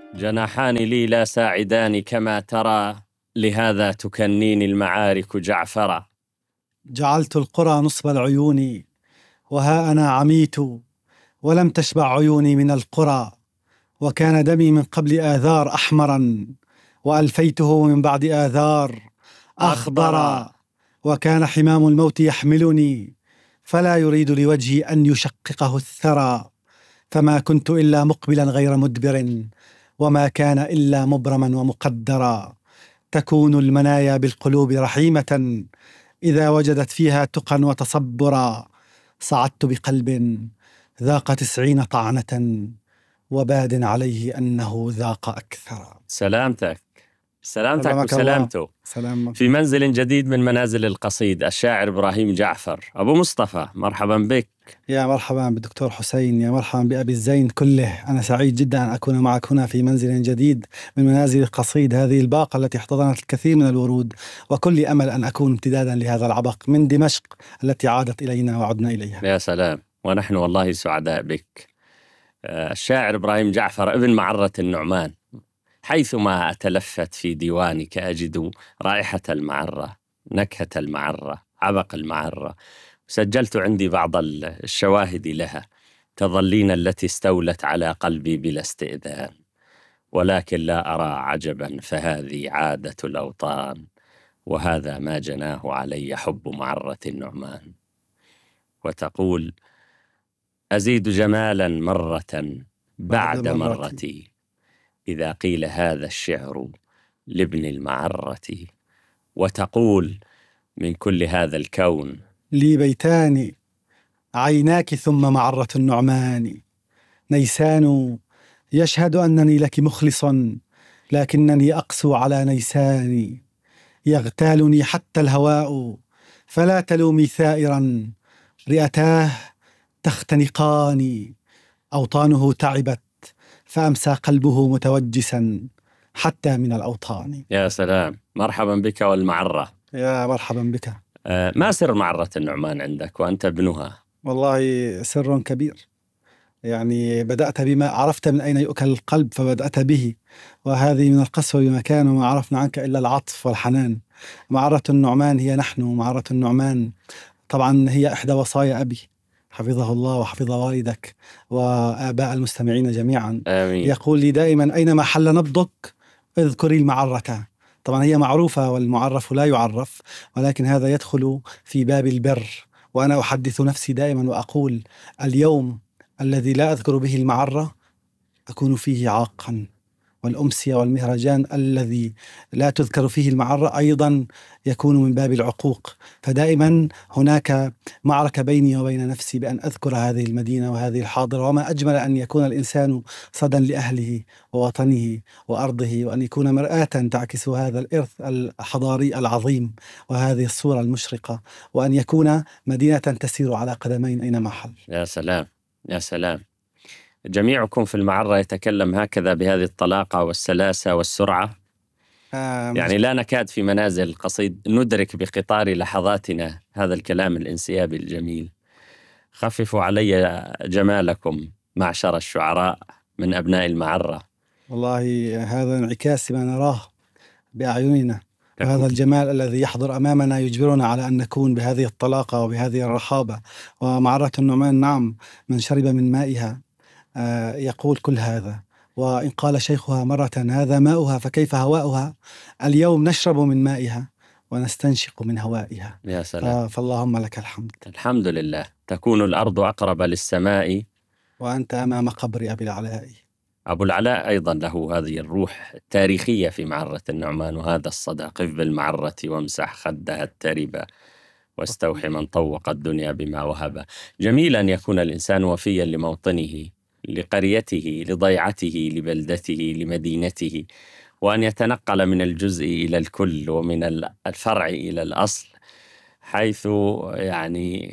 جناحان لي لا ساعدان كما ترى، لهذا تكنيني المعارك جعفرا. جعلت القرى نصب العيون، وها أنا عميت ولم تشبع عيوني من القرى. وكان دمي من قبل آذار أحمرا، وألفيته من بعد آذار أخضرا. وكان حمام الموت يحملني، فلا يريد لوجهي أن يشققه الثرى. فما كنت إلا مقبلا غير مدبر، وما كان إلا مبرما ومقدرا. تكون المنايا بالقلوب رحيمة، إذا وجدت فيها تقى وتصبرا. صعدت بقلب ذاق 90 طعنة، وباد عليه أنه ذاق أكثر. سلامتك سلامك الله. وسلامته. سلامك. في منزل جديد من منازل القصيد، الشاعر إبراهيم جعفر. أبو مصطفى، مرحبا بك. يا مرحبا بالدكتور حسين، يا مرحبا بأبي الزين كله. أنا سعيد جدا أن أكون معك هنا في منزل جديد من منازل القصيد، هذه الباقة التي احتضنت الكثير من الورود، وكل أمل أن أكون امتدادا لهذا العبق من دمشق التي عادت إلينا وعدنا إليها. يا سلام، ونحن والله سعداء بك. الشاعر إبراهيم جعفر ابن معرة النعمان. حيثما أتلفت في ديوانك أجد رائحة المعرة، نكهة المعرة، عبق المعرة. سجلت عندي بعض الشواهد لها، تظلين التي استولت على قلبي بلا استئذان. ولكن لا أرى عجبا، فهذه عادة الأوطان، وهذا ما جناه علي حب معرة النعمان. وتقول: أزيد جمالا مرة بعد مرتي، إذا قيل هذا الشعر لابن المعرة. وتقول: من كل هذا الكون لي بيتان، عيناك ثم معرة النعمان. نيسان يشهد أنني لك مخلص، لكنني أقسو على نيساني. يغتالني حتى الهواء، فلا تلومي ثائرا. رئتاه تختنقاني، أوطانه تعبت، فأمسى قلبه متوجسا حتى من الأوطان. يا سلام، مرحبا بك والمعرة. يا مرحبا بك. ما سر معرة النعمان عندك وأنت ابنها؟ والله سر كبير. يعني بدأت بما عرفت من أين يؤكل القلب فبدأت به، وهذه من القسوة بمكان، وما عرفنا عنك إلا العطف والحنان. معرة النعمان هي نحن. معرة النعمان طبعا هي إحدى وصايا أبي حفظه الله وحفظ والدك وآباء المستمعين جميعا. آمين. يقول لي دائما: أينما حل نبضك اذكري المعرة. طبعا هي معروفة، والمعرف لا يعرف، ولكن هذا يدخل في باب البر. وأنا أحدث نفسي دائما وأقول: اليوم الذي لا أذكر به المعرة أكون فيه عاقا، والأمسية والمهرجان الذي لا تذكر فيه المعرة أيضا يكون من باب العقوق. فدائما هناك معركة بيني وبين نفسي بأن أذكر هذه المدينة وهذه الحاضرة. وما أجمل أن يكون الإنسان صدى لأهله ووطنه وأرضه، وأن يكون مرآة تعكس هذا الإرث الحضاري العظيم وهذه الصورة المشرقة، وأن يكون مدينة تسير على قدمين أينما حل. يا سلام، يا سلام. جميعكم في المعرة يتكلم هكذا بهذه الطلاقة والسلاسة والسرعة. يعني لا نكاد في منازل القصيد ندرك بقطار لحظاتنا هذا الكلام الانسيابي الجميل. خففوا علي جمالكم معشر الشعراء من أبناء المعرة. والله هذا انعكاس ما نراه بأعيننا، وهذا الجمال الذي يحضر أمامنا يجبرنا على أن نكون بهذه الطلاقة وبهذه الرحابة. ومعرة النعمان نعم، من شرب من مائها يقول كل هذا. وإن قال شيخها مرة: هذا ماؤها فكيف هواؤها. اليوم نشرب من مائها ونستنشق من هوائها. يا سلام. فاللهم لك الحمد. الحمد لله. تكون الأرض أقرب للسماء وأنت أمام قبر أبي العلاء. أبو العلاء أيضا له هذه الروح التاريخية في معرة النعمان، وهذا الصدى: قف بالمعرة وامسح خدها التربة، واستوحي من طوق الدنيا بما وهب. جميل أن يكون الإنسان وفيا لموطنه، لقريته، لضيعته، لبلدته، لمدينته، وأن يتنقل من الجزء إلى الكل ومن الفرع إلى الأصل، حيث يعني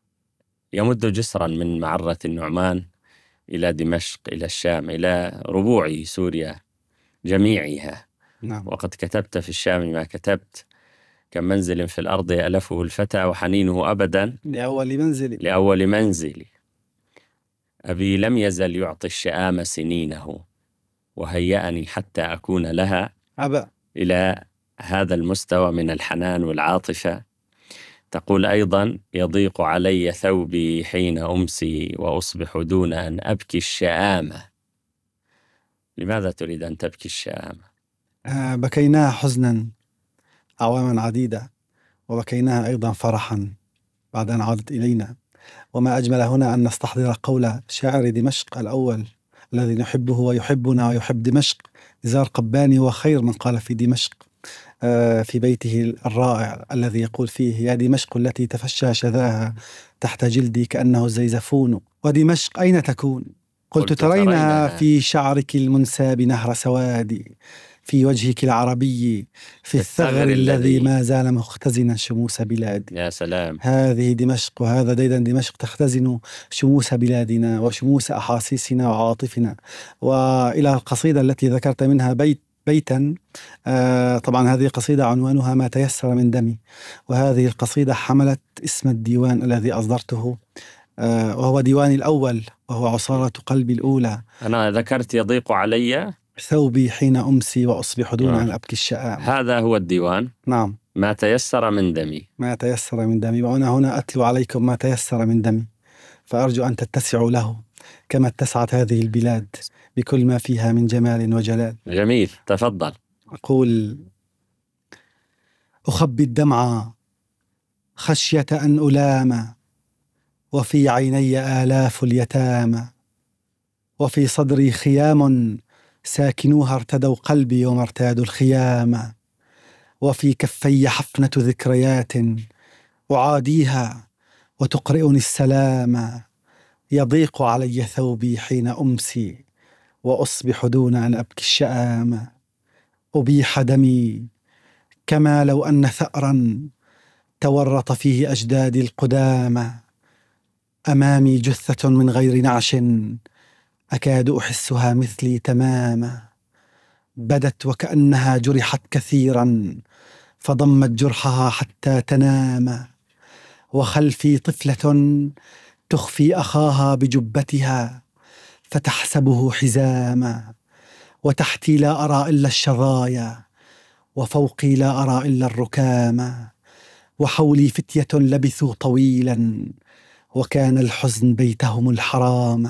يمد جسرا من معرة النعمان إلى دمشق، إلى الشام، إلى ربوع سوريا جميعها. نعم. وقد كتبت في الشام ما كتبت: كم منزل في الأرض يألفه الفتى، وحنينه أبدا لأول منزلي. أبي لم يزل يعطي الشآم سنينه، وهيأني حتى أكون لها أبا. إلى هذا المستوى من الحنان والعاطفة. تقول أيضا: يضيق علي ثوبي حين أمسي وأصبح دون أن أبكي الشآمة. لماذا تريد أن تبكي الشآمة؟ بكيناها حزنا أعواما عديدة، وبكيناها أيضا فرحا بعد أن عادت إلينا. وما أجمل هنا أن نستحضر قول شاعر دمشق الأول الذي نحبه ويحبنا ويحب دمشق، نزار قباني: وخير من قال في دمشق، في بيته الرائع الذي يقول فيه: يا دمشق التي تفشى شذاها تحت جلدي كأنه الزيزفون، ودمشق أين تكون؟ قلت ترينها في شعرك المنساب نهر سوادي، في وجهك العربي، في الثغر الذي ما زال مختزنا شموس بلادي. يا سلام. هذه دمشق، وهذا ديدن دمشق، تختزن شموس بلادنا وشموس أحاسيسنا وعواطفنا. وإلى القصيدة التي ذكرت منها بيتا، طبعا هذه قصيدة عنوانها ما تيسر من دمي، وهذه القصيدة حملت اسم الديوان الذي أصدرته، وهو ديواني الأول، وهو عصارة قلبي الأولى. أنا ذكرت يضيق علي ثوبي حين أمسي وأصبح دون أن أبكي الشآم. هذا هو الديوان. نعم. ما تيسر من دمي. ما تيسر من دمي، وأنا هنا أتلو عليكم ما تيسر من دمي، فأرجو أن تتسعوا له كما اتسعت هذه البلاد بكل ما فيها من جمال وجلال. جميل، تفضل. أقول: أخبي الدمع خشية أن ألام، وفي عيني آلاف اليتامى، وفي صدري خيام ساكنوها ارتدوا قلبي وما ارتادوا الخيام، وفي كفي حفنة ذكريات أعاديها وتقرئني السلام، يضيق علي ثوبي حين أمسي وأصبح دون أن أبكي الشآم، أبيح دمي كما لو أن ثأرا تورط فيه أجدادي القدامى، أمامي جثة من غير نعش أكاد أحسها مثلي تماما، بدت وكأنها جرحت كثيرا فضمت جرحها حتى تنام، وخلفي طفلة تخفي أخاها بجبتها فتحسبه حزاما، وتحتي لا أرى إلا الشظايا وفوقي لا أرى إلا الركاما، وحولي فتية لبثوا طويلا وكان الحزن بيتهم الحرام،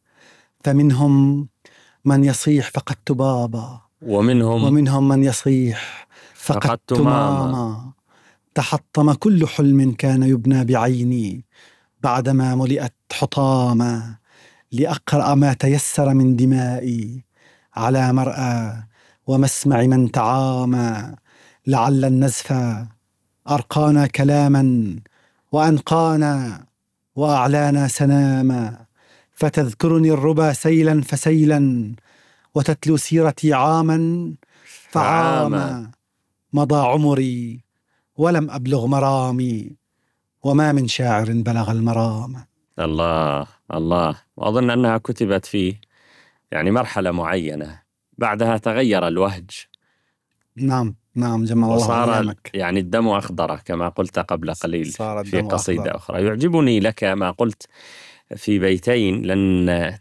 فمنهم من يصيح فقدت بابا، ومنهم من يصيح فقدت ماما، تحطم كل حلم كان يبنى بعيني بعدما ملئت حطاما، لأقرأ ما تيسر من دمائي على مرأى ومسمع من تعامى، لعل النزف أرقانا كلاما وأنقانا وأعلانا سناما، فتذكرني الربا سيلا فسيلا وتتلو سيرتي عاما فعاما، مضى عمري ولم أبلغ مرامي وما من شاعر بلغ المرام. الله الله. وأظن أنها كتبت في مرحلة معينة، بعدها تغير الوهج. نعم نعم، جمع الله وصار أيامك. الدم أخضر كما قلت قبل قليل في قصيدة أخضر. أخرى. يعجبني لك ما قلت في بيتين: لن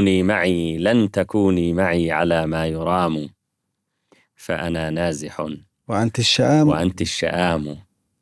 تكوني معي على ما يرام، فأنا نازح وأنت الشآم،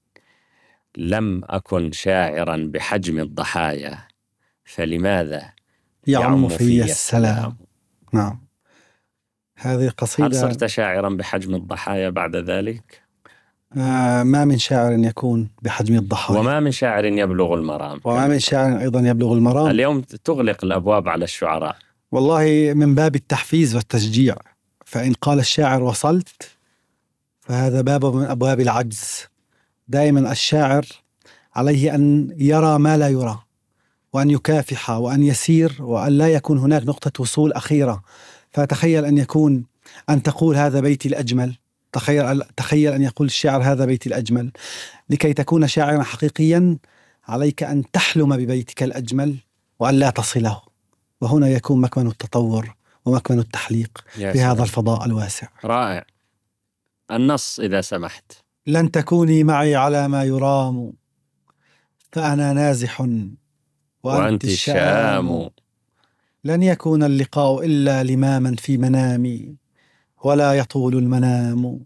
لم أكن شاعرا بحجم الضحايا، فلماذا يعم في السلام. نعم، هذه قصيدة. هل صرت شاعرا بحجم الضحايا بعد ذلك؟ ما من شاعر يكون بحجم الضحايا، وما من شاعر يبلغ المرام، وما من شاعر أيضا يبلغ المرام. اليوم تغلق الأبواب على الشعراء. والله من باب التحفيز والتشجيع، فإن قال الشاعر وصلت فهذا باب من أبواب العجز. دائما الشاعر عليه أن يرى ما لا يرى، وأن يكافح وأن يسير، وأن لا يكون هناك نقطة وصول أخيرة. فتخيل أن تقول هذا بيتي الأجمل، تخيل أن يقول الشاعر هذا بيتي الأجمل. لكي تكون شاعرا حقيقيا عليك أن تحلم ببيتك الأجمل وأن لا تصله، وهنا يكون مكمن التطور ومكمن التحليق في هذا الفضاء الواسع. رائع. النص إذا سمحت: لن تكوني معي على ما يرام، فأنا نازح وأنت الشآم، لن يكون اللقاء إلا لماما في منامي، ولا يطول المنام.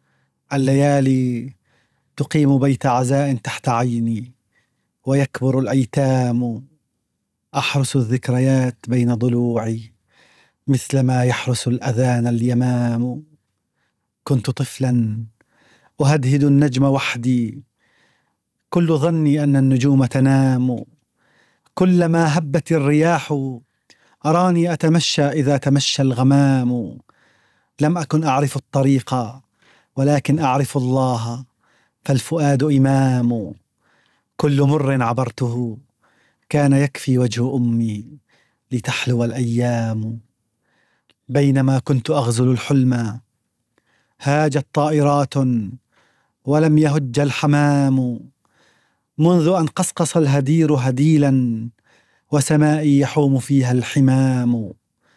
الليالي تقيم بيت عزاء تحت عيني، ويكبر الأيتام. أحرس الذكريات بين ضلوعي، مثلما يحرس الأذان اليمام. كنت طفلا أهدهد النجم وحدي، كل ظني أن النجوم تنام. كلما هبت الرياح أراني أتمشى إذا تمشى الغمام. لم أكن أعرف الطريق، ولكن أعرف الله، فالفؤاد إمام. كل مر عبرته كان يكفي وجه أمي لتحلو الأيام. بينما كنت أغزل الحلم هاجت طائرات ولم يهج الحمام. منذ أن قصقص الهدير هديلا، وسمائي يحوم فيها الحمام.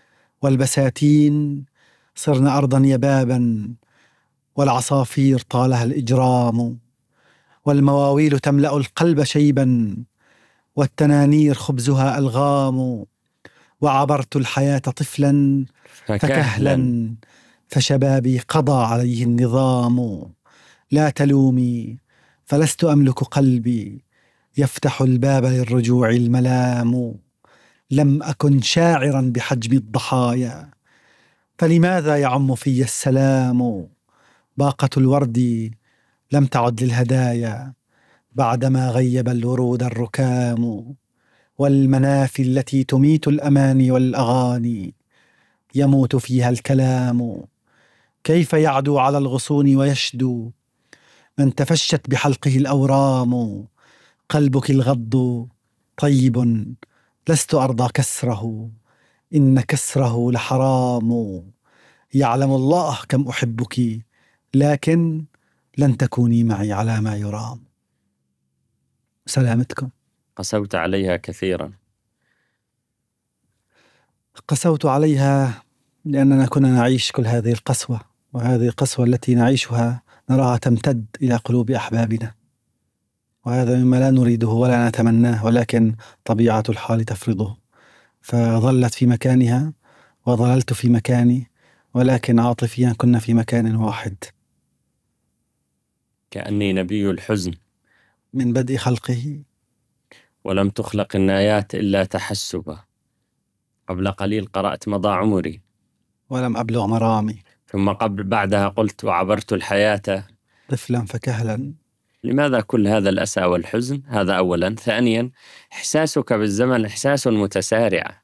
والبساتين صرن أرضا يبابا، والعصافير طالها الإجرام. والمواويل تملأ القلب شيبا، والتنانير خبزها ألغام. وعبرت الحياة طفلا فكهلا، فشبابي قضى عليه النظام. لا تلومي فلست أملك قلبي، يفتح الباب للرجوع الملام. لم أكن شاعرا بحجم الضحايا، فلماذا يعم في السلام. باقة الورد لم تعد للهدايا، بعدما غيب الورود الركام. والمنافي التي تميت الأماني والأغاني، يموت فيها الكلام. كيف يعدو على الغصون ويشدو من تفشت بحلقه الأورام. قلبك الغض طيب، لست أرضى كسره، إن كسره لحرام. يعلم الله كم أحبك، لكن لن تكوني معي على ما يرام. سلامتكم. قسوت عليها كثيرا. قسوت عليها لأننا كنا نعيش كل هذه القسوة، وهذه القسوة التي نعيشها نراها تمتد إلى قلوب أحبابنا، وهذا مما لا نريده ولا نتمناه، ولكن طبيعة الحال تفرضه. فظلت في مكانها وظللت في مكاني، ولكن عاطفيا كنا في مكان واحد. كأني نبي الحزن من بدء خلقه، ولم تخلق النايات إلا تحسبا. قبل قليل قرأت مضى عمري، ولم أبلغ مرامي. ثم بعدها قلت وعبرت الحياة طفلا فكهلا. لماذا كل هذا الأسى والحزن؟ هذا أولا. ثانيا، إحساسك بالزمن إحساس متسارع.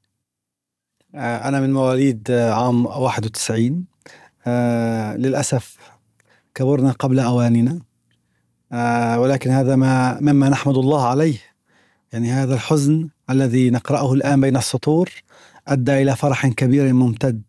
أنا من مواليد عام 91. للأسف كبرنا قبل أواننا، ولكن هذا مما نحمد الله عليه. يعني هذا الحزن الذي نقرأه الآن بين السطور أدى إلى فرح كبير ممتد.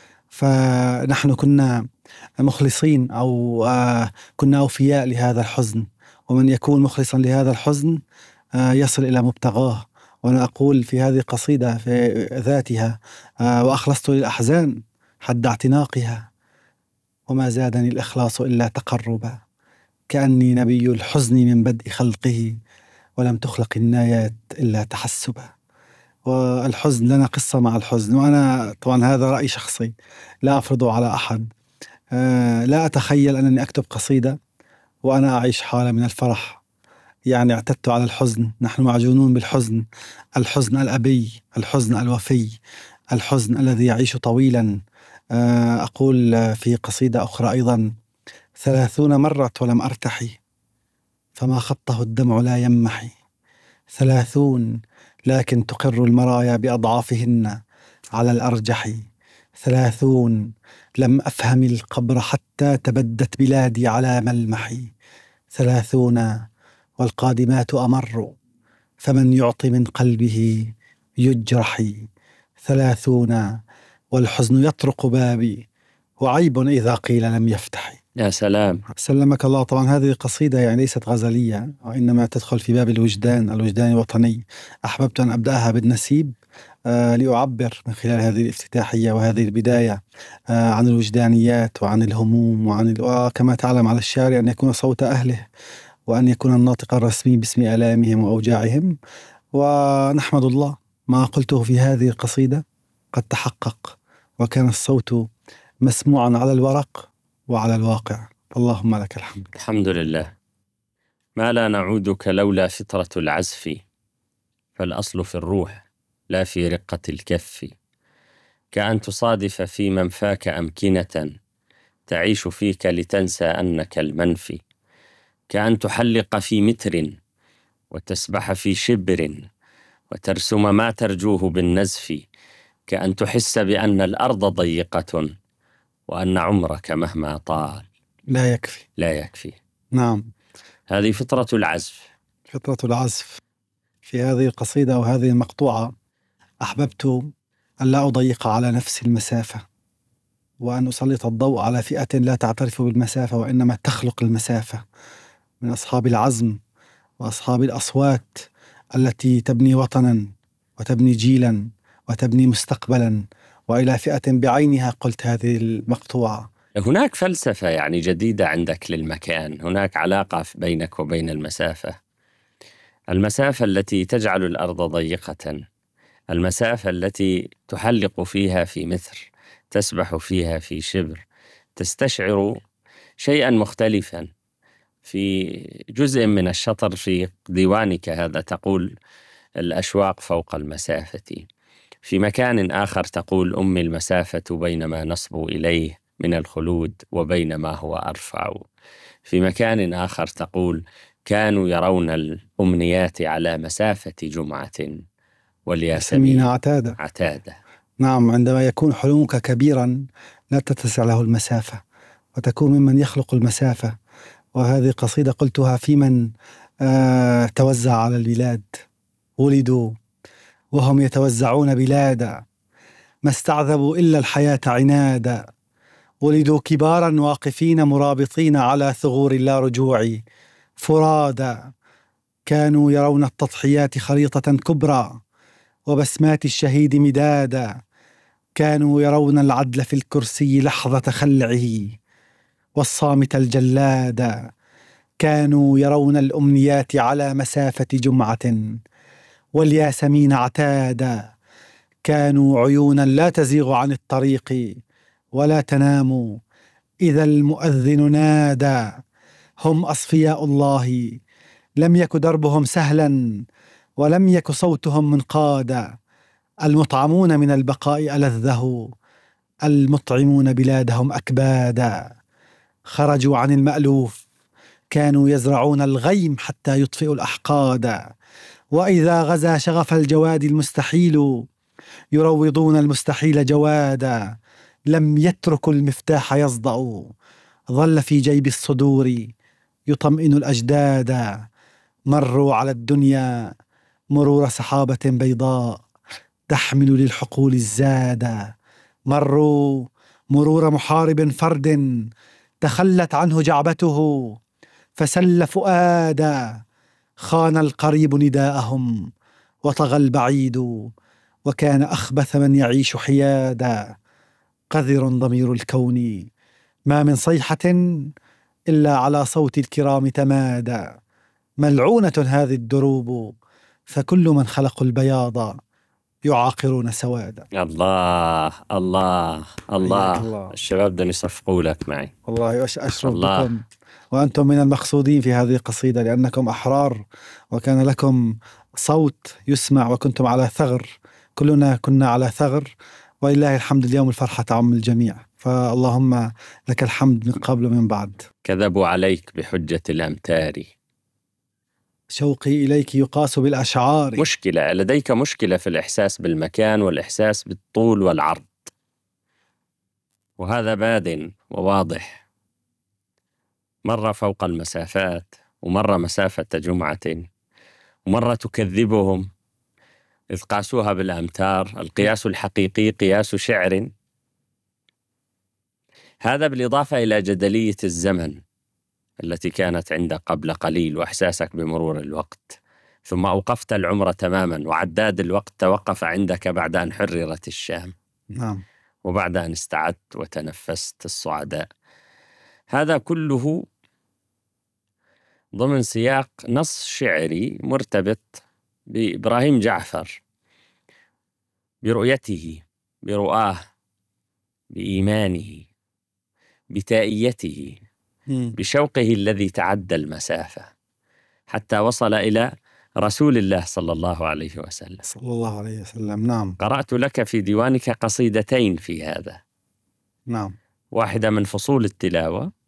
فنحن كنا مخلصين، أو كنا أوفياء لهذا الحزن، ومن يكون مخلصا لهذا الحزن يصل إلى مبتغاه. وأنا أقول في هذه القصيدة في ذاتها: وأخلصت للأحزان حد اعتناقها، وما زادني الإخلاص إلا تقربا. كأني نبي الحزن من بدء خلقه، ولم تخلق النايات إلا تحسبا. والحزن لنا قصة مع الحزن، وأنا طبعا هذا رأي شخصي لا أفرضه على أحد. لا أتخيل أنني أكتب قصيدة وأنا أعيش حالة من الفرح. يعني اعتدت على الحزن، نحن معجونون بالحزن. الحزن الأبي، الحزن الوفي، الحزن الذي يعيش طويلا. أقول في قصيدة أخرى أيضا: 30 مرت ولم أرتحي، فما خطه الدمع لا يمحي. 30 لكن تقر المرايا بأضعافهن على الأرجح. 30 لم أفهم القبر حتى تبدت بلادي على ملمحي. 30 والقادمات أمر، فمن يعطي من قلبه يجرح. 30 والحزن يطرق بابي، وعيب إذا قيل لم يفتح. يا سلام. سلمك الله. طبعا هذه القصيدة يعني ليست غزلية، وإنما تدخل في باب الوجدان الوطني. أحببت أن أبدأها بالنسيب لأعبر من خلال هذه الافتتاحية وهذه البداية عن الوجدانيات وعن الهموم، وكما تعلم على الشاعر أن يكون صوت أهله، وأن يكون الناطق الرسمي باسم آلامهم وأوجاعهم. ونحمد الله ما قلته في هذه القصيدة قد تحقق، وكان الصوت مسموعا على الورق وعلى الواقع. اللهم لك الحمد. الحمد لله. ما لا نعودك لولا فطرة العزف، فالأصل في الروح لا في رقة الكف. كأن تصادف في منفاك أمكنة تعيش فيك لتنسى أنك المنفي. كأن تحلق في متر وتسبح في شبر وترسم ما ترجوه بالنزف. كأن تحس بأن الأرض ضيقة وأن عمرك مهما طال لا يكفي. لا يكفي. نعم، هذه فطرة العزف. فطرة العزف. في هذه القصيدة أو هذه المقطوعة أحببت أن لا أضيق على نفسي المسافة، وأن أسلط الضوء على فئة لا تعترف بالمسافة وإنما تخلق المسافة، من أصحاب العزم وأصحاب الأصوات التي تبني وطنا وتبني جيلا وتبني مستقبلا، وإلى فئة بعينها قلت هذه المقطوعة. هناك فلسفة يعني جديدة عندك للمكان، هناك علاقة بينك وبين المسافة. المسافة التي تجعل الأرض ضيقة، المسافة التي تحلق فيها في متر، تسبح فيها في شبر، تستشعر شيئا مختلفا. في جزء من الشطر في ديوانك هذا تقول: الأشواق فوق المسافة. في مكان آخر تقول: أمي المسافة بين ما نصبو إليه من الخلود وبين ما هو أرفع. في مكان آخر تقول: كانوا يرون الأمنيات على مسافة جمعة والياسمين عتادة. عتادة. نعم، عندما يكون حلمك كبيرا لا تتسع له المسافة وتكون ممن يخلق المسافة. وهذه قصيدة قلتها في من توزع على البلاد، ولدوا وهم يتوزعون بلادا، ما استعذبوا إلا الحياة عنادا، ولدوا كبارا واقفين مرابطين على ثغور لا رجوع فرادا، كانوا يرون التضحيات خريطة كبرى وبسمات الشهيد مدادا، كانوا يرون العدل في الكرسي لحظة خلعه والصامت الجلادا، كانوا يرون الأمنيات على مسافة جمعة والياسمين عتادا، كانوا عيونا لا تزيغ عن الطريق ولا تنام إذا المؤذن نادى، هم أصفياء الله لم يك دربهم سهلا ولم يك صوتهم منقادا، المطعمون من البقاء ألذه المطعمون بلادهم أكبادا، خرجوا عن المألوف كانوا يزرعون الغيم حتى يطفئوا الأحقادا، وإذا غزا شغف الجواد المستحيل يروضون المستحيل جوادا، لم يتركوا المفتاح يصدأ ظل في جيب الصدور يطمئن الأجدادا، مروا على الدنيا مرور سحابة بيضاء تحمل للحقول الزادا، مروا مرور محارب فرد تخلت عنه جعبته فسل فؤادا، خان القريب نداءهم وطغى البعيد وكان أخبث من يعيش حيادا، قذر ضمير الكون ما من صيحة إلا على صوت الكرام تمادى، ملعونة هذه الدروب فكل من خلقوا البياض يعاقرون سوادا. الله الله الله. الشباب بدهم يصفقوا لك معي. والله أشرف بكم، وأنتم من المقصودين في هذه القصيدة لأنكم أحرار وكان لكم صوت يسمع وكنتم على ثغر، كلنا كنا على ثغر، ولله الحمد اليوم الفرحة تعم الجميع، فاللهم لك الحمد من قبل ومن بعد. كذبوا عليك بحجة الأمتار، شوقي إليك يقاس بالأشعار. مشكلة لديك، مشكلة في الإحساس بالمكان والإحساس بالطول والعرض، وهذا باد وواضح. مرة فوق المسافات، ومرة مسافة جمعة، ومرة تكذبهم إذ قاسوها بالأمتار. القياس الحقيقي قياس شعر. هذا بالإضافة إلى جدلية الزمن التي كانت عندك قبل قليل وإحساسك بمرور الوقت، ثم أوقفت العمر تماما وعداد الوقت توقف عندك بعد أن حررت الشام. نعم. وبعد أن استعدت وتنفست الصعداء. هذا كله ضمن سياق نص شعري مرتبط بإبراهيم جعفر، برؤيته برؤاه، بإيمانه، بتائيته، بشوقه الذي تعدى المسافة حتى وصل إلى رسول الله صلى الله عليه وسلم. صلى الله عليه وسلم. نعم. قرأت لك في ديوانك قصيدتين في هذا. نعم. واحدة من فصول التلاوة